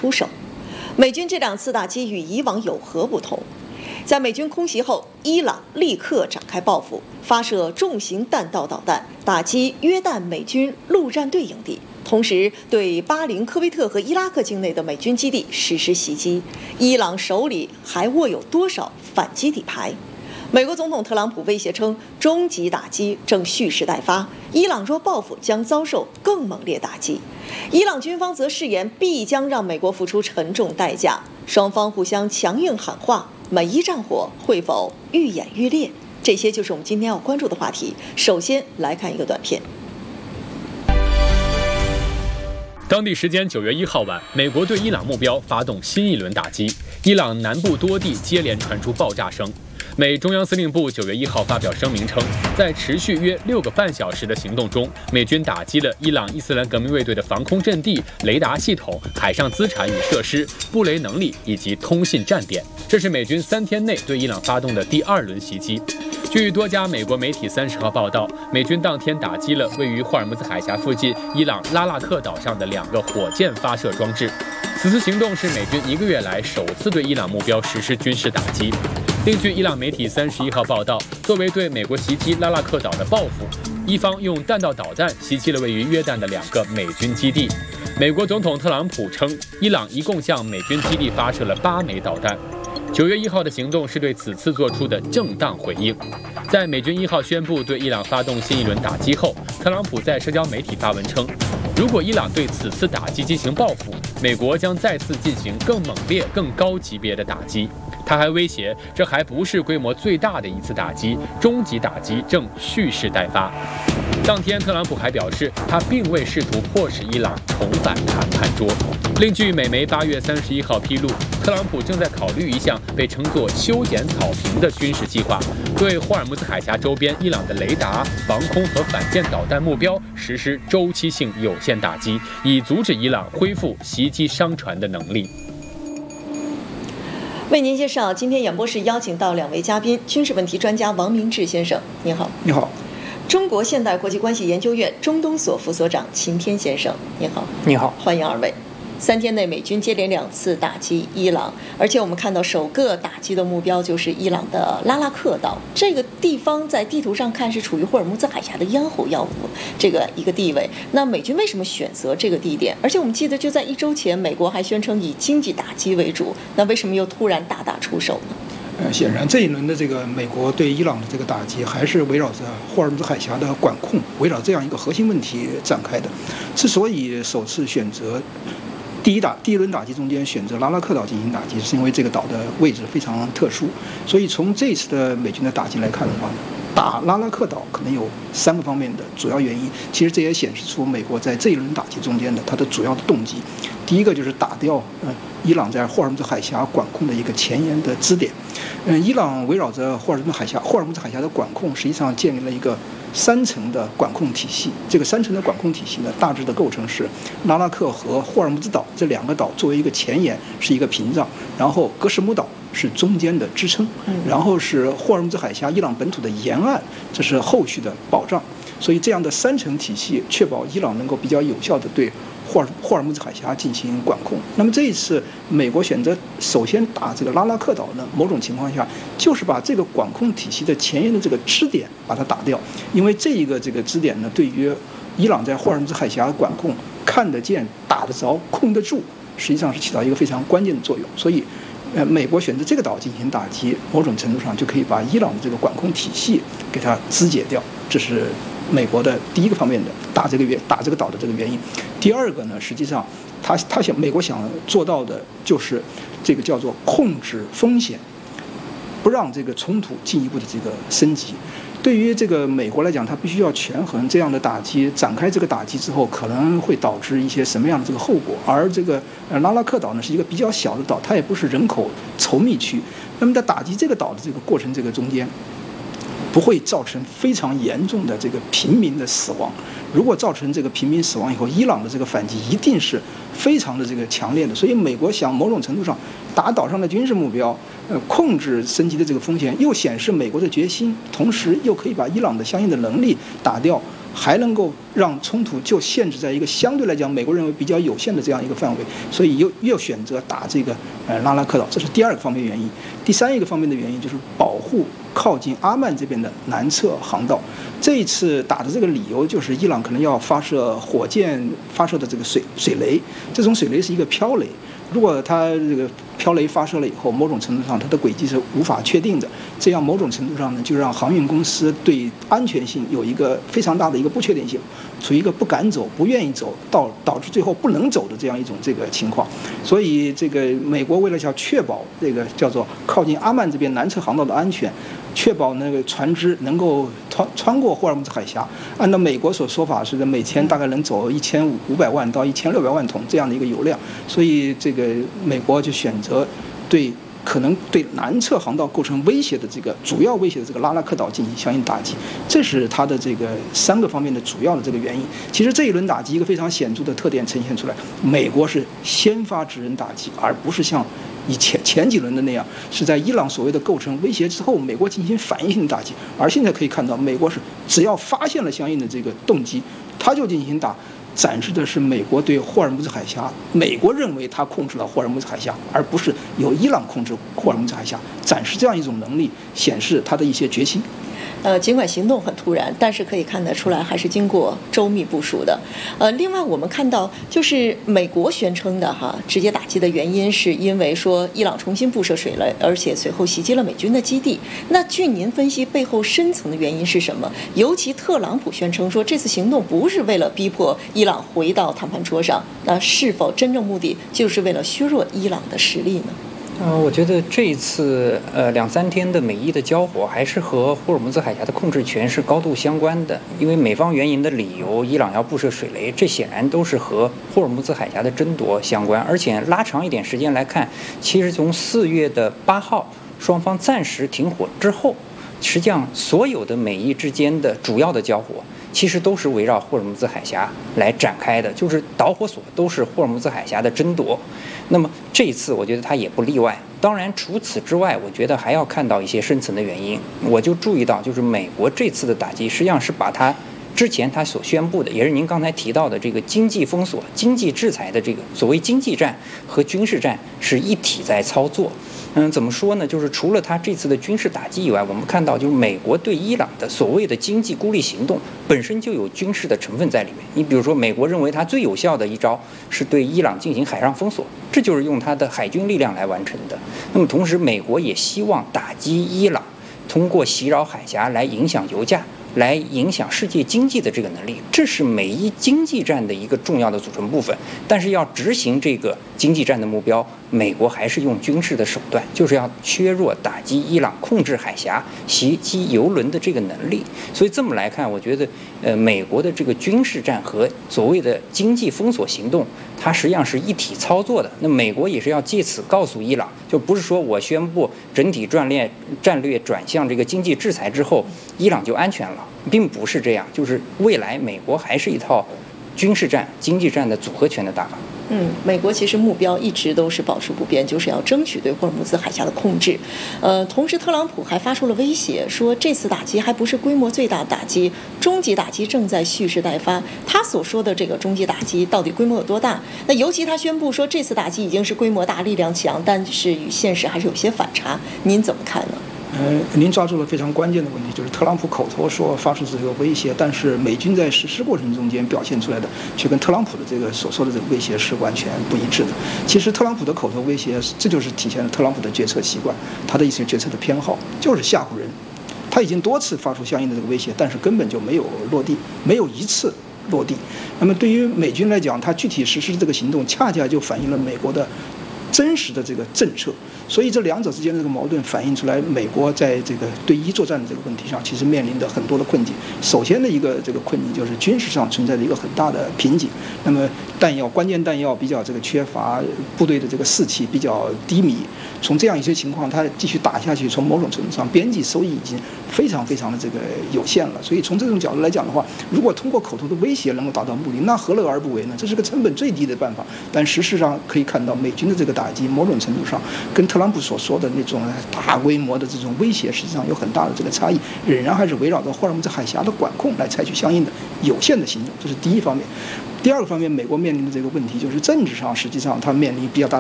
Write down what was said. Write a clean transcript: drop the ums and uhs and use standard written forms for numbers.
出手。美军这2次打击与以往有何不同？在美军空袭后，伊朗立刻展开报复，发射重型弹道导弹，打击约旦美军陆战队营地，同时对巴林、科威特和伊拉克境内的美军基地实施袭击。伊朗手里还握有多少反击底牌？美国总统特朗普威胁称，终极打击正蓄势待发，伊朗若报复将遭受更猛烈打击。伊朗军方则誓言必将让美国付出沉重代价，双方互相强硬喊话，每一战火会否愈演愈烈？这些就是我们今天要关注的话题。首先来看一个短片。 当地时间9月1号晚，美国对伊朗目标发动新一轮打击，伊朗南部多地接连传出爆炸声。美中央司令部9月1号发表声明称，在持续约6个半小时的行动中，美军打击了伊朗伊斯兰革命卫队的防空阵地、雷达系统、海上资产与设施、布雷能力以及通信站点。这是美军3天内对伊朗发动的第2轮袭击。据多家美国媒体30号报道，美军当天打击了位于霍尔木兹海峡附近伊朗拉腊克岛上的2个火箭发射装置。此次行动是美军1个月来首次对伊朗目标实施军事打击。另据伊朗媒体31号报道，作为对美国袭击拉腊克岛的报复，伊方用弹道导弹袭击了位于约旦的2个美军基地。美国总统特朗普称，伊朗一共向美军基地发射了8枚导弹。9月1号的行动是对此次做出的正当回应。在美军1号宣布对伊朗发动新一轮打击后，特朗普在社交媒体发文称，如果伊朗对此次打击进行报复，美国将再次进行更猛烈、更高级别的打击。他还威胁，这还不是规模最大的一次打击，终极打击正蓄势待发。当天，特朗普还表示，他并未试图迫使伊朗重返谈判桌。另据美媒8月31号披露，特朗普正在考虑一项被称作修剪草坪的军事计划，对霍尔木兹海峡周边伊朗的雷达、防空和反舰导弹目标实施周期性有限打击，以阻止伊朗恢复袭击商船的能力。 为您介绍，今天演播室邀请到2位嘉宾，军事问题专家王明志先生，您好。 你好。 中国现代国际关系研究院中东所副所长秦天先生，您好。 你好， 欢迎2位。3天内，美军接连2次打击伊朗，而且我们看到首个打击的目标就是伊朗的拉腊克岛。这个地方在地图上看是处于霍尔木兹海峡的咽喉要谷这个一个地位。那美军为什么选择这个地点？而且我们记得就在1周前，美国还宣称以经济打击为主，那为什么又突然大打出手呢？ 显然这一轮的这个美国对伊朗的这个打击，还是围绕着霍尔木兹海峡的管控，围绕这样一个核心问题展开的。之所以首次选择第一轮打击中间选择拉拉克岛进行打击，是因为这个岛的位置非常特殊。所以从这次的美军的打击来看的话呢，打拉拉克岛可能有3个方面的主要原因。其实这也显示出美国在这一轮打击中间的它的主要的动机。第一个就是打掉伊朗在霍尔木兹海峡管控的一个前沿的支点。伊朗围绕着霍尔木兹海峡的管控，实际上建立了一个3层的管控体系。这个3层的管控体系呢，大致的构成是拉拉克和霍尔木兹岛这2个岛作为一个前沿是一个屏障，然后格什姆岛是中间的支撑，然后是霍尔木兹海峡伊朗本土的沿岸，这是后续的保障。所以这样的3层体系确保伊朗能够比较有效地对霍尔木兹海峡进行管控。那么这一次美国选择首先打这个拉拉克岛呢，某种情况下就是把这个管控体系的前沿的这个支点把它打掉，因为这个支点呢，对于伊朗在霍尔木兹海峡管控看得见、打得着、控得住，实际上是起到一个非常关键的作用。所以美国选择这个岛进行打击，某种程度上就可以把伊朗的这个管控体系给它肢解掉，这是美国的第一个方面的打这个岛的这个原因。第二个呢，实际上美国想做到的就是这个叫做控制风险，不让这个冲突进一步的这个升级。对于这个美国来讲，它必须要权衡这样的打击，展开这个打击之后可能会导致一些什么样的这个后果。而这个拉拉克岛呢，是一个比较小的岛，它也不是人口稠密区。那么在打击这个岛的这个过程这个中间，不会造成非常严重的这个平民的死亡。如果造成这个平民死亡以后，伊朗的这个反击一定是非常的这个强烈的。所以美国想某种程度上打岛上的军事目标，控制升级的这个风险，又显示美国的决心，同时又可以把伊朗的相应的能力打掉， 还能够让冲突就限制在一个相对来讲美国认为比较有限的这样一个范围，所以又选择打这个拉拉克岛，这是第二个方面原因。第三一个方面的原因就是保护靠近阿曼这边的南侧航道。这一次打的这个理由就是伊朗可能要发射火箭发射的这个水雷，这种水雷是一个飘雷。如果它这个飘雷发射了以后，某种程度上它的轨迹是无法确定的，这样某种程度上呢，就让航运公司对安全性有一个非常大的一个不确定性，处于一个不敢走、不愿意走，导致最后不能走的这样一种这个情况。所以这个美国为了要确保这个叫做靠近阿曼这边南侧航道的安全，确保那个船只能够穿过霍尔木兹海峡，按照美国所说法是每天大概能走1500万到1600万桶这样的一个油量，所以这个美国就选择可能对南侧航道构成威胁的这个主要威胁的这个拉拉克岛进行相应打击，这是它的这个3个方面的主要的这个原因。其实这一轮打击一个非常显著的特点呈现出来，美国是先发制人打击，而不是像以前几轮的那样是在伊朗所谓的构成威胁之后，美国进行反应性打击。而现在可以看到，美国是只要发现了相应的这个动机，它就进行打。展示的是美国对霍尔木兹海峡，美国认为它控制了霍尔木兹海峡，而不是由伊朗控制霍尔木兹海峡，展示这样一种能力，显示它的一些决心。 尽管行动很突然，但是可以看得出来还是经过周密部署的。另外我们看到，就是美国宣称的直接打击的原因是因为说伊朗重新布设水雷，而且随后袭击了美军的基地。那据您分析，背后深层的原因是什么？尤其特朗普宣称说这次行动不是为了逼迫伊朗回到谈判桌上，那是否真正目的就是为了削弱伊朗的实力呢？ 我觉得这一次2-3天的美伊的交火还是和霍尔木兹海峡的控制权是高度相关的，因为美方援引的理由，伊朗要布设水雷，这显然都是和霍尔木兹海峡的争夺相关。而且拉长一点时间来看，其实从4月8号双方暂时停火之后，实际上所有的美伊之间的主要的交火其实都是围绕霍尔木兹海峡来展开的，就是导火索都是霍尔木兹海峡的争夺。那么这一次我觉得它也不例外。当然除此之外，我觉得还要看到一些深层的原因。我就注意到，就是美国这次的打击实际上是把它之前他所宣布的，也是您刚才提到的这个经济封锁、经济制裁的这个所谓经济战和军事战是一体在操作。怎么说呢？就是除了他这次的军事打击以外，我们看到就是美国对伊朗的所谓的经济孤立行动本身就有军事的成分在里面。你比如说，美国认为它最有效的一招是对伊朗进行海上封锁，这就是用它的海军力量来完成的。那么同时，美国也希望打击伊朗，通过袭扰海峡来影响油价，来影响世界经济的这个能力，这是美伊经济战的一个重要的组成部分。但是要执行这个经济战的目标，美国还是用军事的手段，就是要削弱打击伊朗控制海峡、袭击油轮的这个能力。所以这么来看，我觉得美国的这个军事战和所谓的经济封锁行动，它实际上是一体操作的。那美国也是要借此告诉伊朗，就不是说我宣布整体战略转向这个经济制裁之后，伊朗就安全了，并不是这样。就是未来美国还是一套军事战、经济战的组合拳的打法。 美国其实目标一直都是保持不变，就是要争取对霍尔木兹海峡的控制。同时特朗普还发出了威胁，说这次打击还不是规模最大的打击，终极打击正在蓄势待发。他所说的这个终极打击到底规模有多大？那尤其他宣布说这次打击已经是规模大、力量强，但是与现实还是有些反差。您怎么看呢？ 您抓住了非常关键的问题，就是特朗普口头说发出这个威胁，但是美军在实施过程中间表现出来的却跟特朗普的这个所说的这个威胁是完全不一致的。其实特朗普的口头威胁，这就是体现了特朗普的决策习惯，他的一些决策的偏好就是吓唬人。他已经多次发出相应的这个威胁，但是根本就没有落地，没有一次落地。那么对于美军来讲，他具体实施这个行动，恰恰就反映了美国的真实的这个政策。所以这两者之间的这个矛盾反映出来，美国在这个对伊作战的这个问题上，其实面临的很多的困境。首先的一个这个困境就是军事上存在的一个很大的瓶颈。那么关键弹药比较这个缺乏，部队的这个士气比较低迷。从这样一些情况，它继续打下去，从某种程度上，边际收益已经非常非常的这个有限了。所以从这种角度来讲的话，如果通过口头的威胁能够达到目的，那何乐而不为呢？这是个成本最低的办法。但事实上可以看到，美军的这个打击，某种程度上跟特朗普所说的那种大规模的这种威胁实际上有很大的这个差异，仍然还是围绕着霍尔木兹海峡的管控来采取相应的有限的行动，这是第一方面。第二个方面，美国面临的这个问题就是政治上，实际上它面临比较大